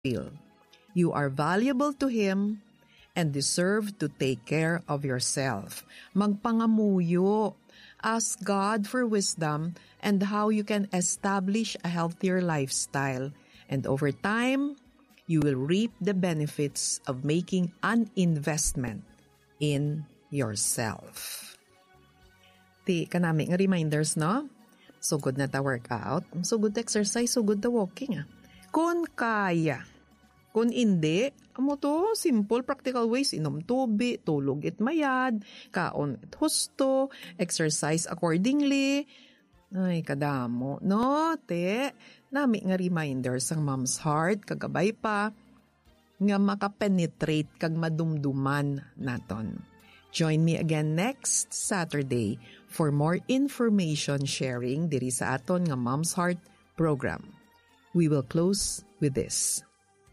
feel. You are valuable to Him and deserve to take care of yourself. Magpangamuyo. Ask God for wisdom and how you can establish a healthier lifestyle. And over time, you will reap the benefits of making an investment in yourself. Ti kanami nga reminders, no? So good na ta workout, so good exercise, so good ta walking. Kung kaya, kung hindi, amo to, simple practical ways, inom tubi, tulog it mayad, kaon it husto, exercise accordingly. Ay, kadamo, no? Te, nami nga reminders ang Mom's Heart, kagabay pa, nga makapenetrate kag madumduman naton. Join me again next Saturday for more information sharing diri sa aton nga Mom's Heart program. We will close with this.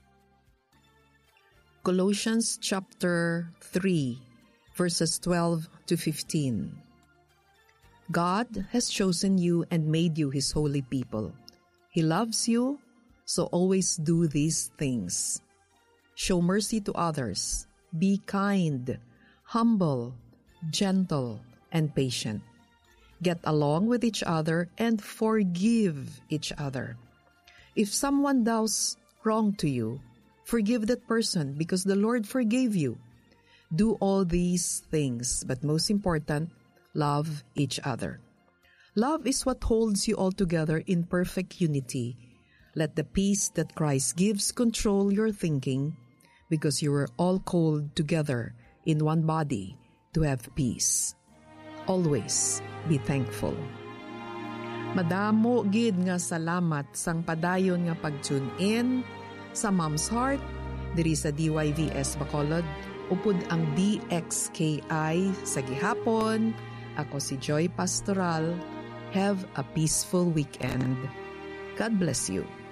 Colossians chapter 3, verses 12 to 15. God has chosen you and made you His holy people. He loves you, so always do these things. Show mercy to others. Be kind, humble, gentle, and patient. Get along with each other and forgive each other. If someone does wrong to you, forgive that person because the Lord forgave you. Do all these things, but most important, love each other. Love is what holds you all together in perfect unity. Let the peace that Christ gives control your thinking because you are all called together in one body to have peace. Always be thankful. Madamo gid nga salamat sang padayon nga pag-tune in sa Mom's Heart diri sa DYVS Bacolod upod ang DXKI sa gihapon. Ako si Joy Pastoral. Have a peaceful weekend. God bless you.